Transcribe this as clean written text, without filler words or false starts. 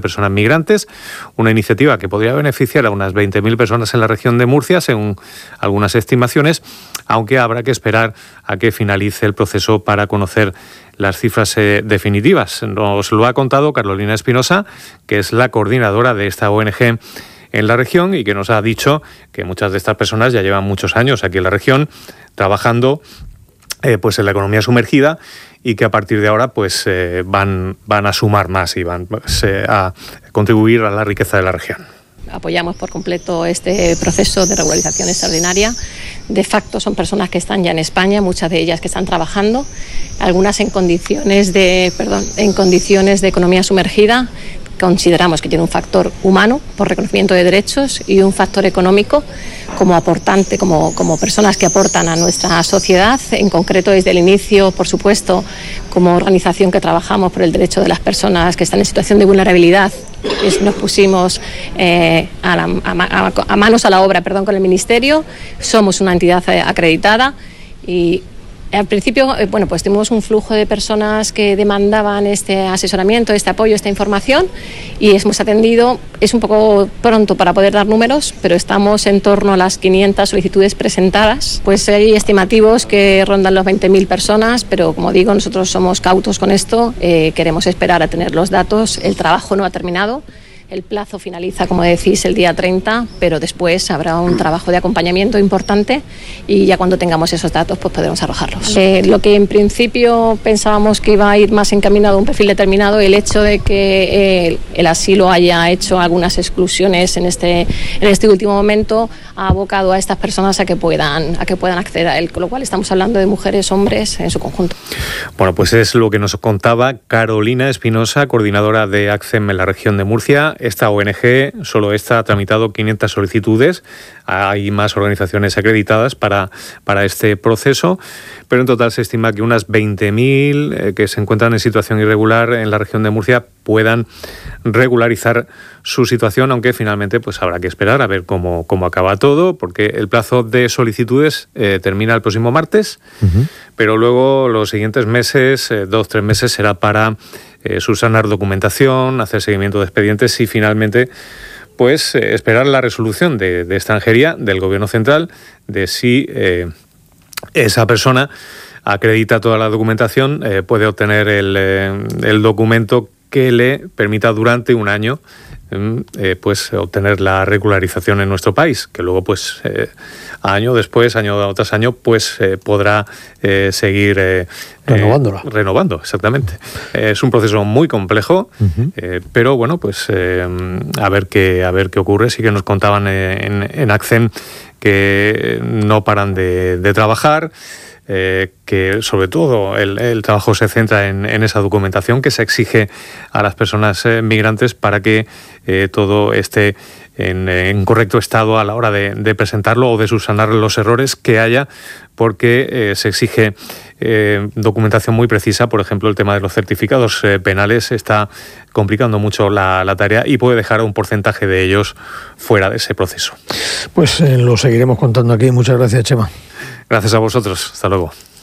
personas migrantes, una iniciativa que podría beneficiar a unas 20.000 personas en la región de Murcia, según algunas estimaciones, aunque habrá que esperar a que finalice el proceso para conocer las cifras definitivas. Nos lo ha contado Carolina Espinosa, que es la coordinadora de esta ONG en la región y que nos ha dicho que muchas de estas personas ya llevan muchos años aquí en la región trabajando pues en la economía sumergida y que a partir de ahora pues van a sumar más y van a contribuir a la riqueza de la región. Apoyamos por completo este proceso de regularización extraordinaria. De facto son personas que están ya en España, muchas de ellas que están trabajando, algunas en condiciones de economía sumergida. Consideramos que tiene un factor humano por reconocimiento de derechos y un factor económico como aportante, como personas que aportan a nuestra sociedad. En concreto, desde el inicio, por supuesto, como organización que trabajamos por el derecho de las personas que están en situación de vulnerabilidad, nos pusimos a manos a la obra con el Ministerio. Somos una entidad acreditada y al principio, pues tuvimos un flujo de personas que demandaban este asesoramiento, este apoyo, esta información y hemos atendido. Es un poco pronto para poder dar números, pero estamos en torno a las 500 solicitudes presentadas. Pues hay estimativos que rondan las 20.000 personas, pero como digo, nosotros somos cautos con esto, queremos esperar a tener los datos, el trabajo no ha terminado. El plazo finaliza, como decís, el día 30, pero después habrá un trabajo de acompañamiento importante y ya cuando tengamos esos datos pues podremos arrojarlos. Lo que en principio pensábamos que iba a ir más encaminado a un perfil determinado, el hecho de que el asilo haya hecho algunas exclusiones en este último momento ha abocado a estas personas a que puedan acceder a él, con lo cual estamos hablando de mujeres, hombres en su conjunto. Bueno, pues es lo que nos contaba Carolina Espinosa, coordinadora de ACCEM en la región de Murcia. Esta ONG, solo esta, ha tramitado 500 solicitudes. Hay más organizaciones acreditadas para este proceso, pero en total se estima que unas 20.000 que se encuentran en situación irregular en la región de Murcia puedan regularizar su situación, aunque finalmente pues habrá que esperar a ver cómo acaba todo, porque el plazo de solicitudes termina el próximo martes, pero luego los siguientes meses, 2-3 meses, será para subsanar documentación, hacer seguimiento de expedientes y finalmente pues esperar la resolución de extranjería del Gobierno central de si esa persona acredita toda la documentación, puede obtener el documento que le permita durante un año pues obtener la regularización en nuestro país, que luego pues año tras año pues podrá seguir renovando, exactamente. Es un proceso muy complejo, pero bueno, pues a ver qué ocurre. Sí que nos contaban en ACCEM que no paran de trabajar, que sobre todo el trabajo se centra en esa documentación que se exige a las personas migrantes para que todo esté en correcto estado a la hora de presentarlo o de subsanar los errores que haya, porque se exige documentación muy precisa. Por ejemplo, el tema de los certificados penales está complicando mucho la tarea y puede dejar a un porcentaje de ellos fuera de ese proceso. Pues lo seguiremos contando aquí. Muchas gracias, Chema. Gracias a vosotros. Hasta luego.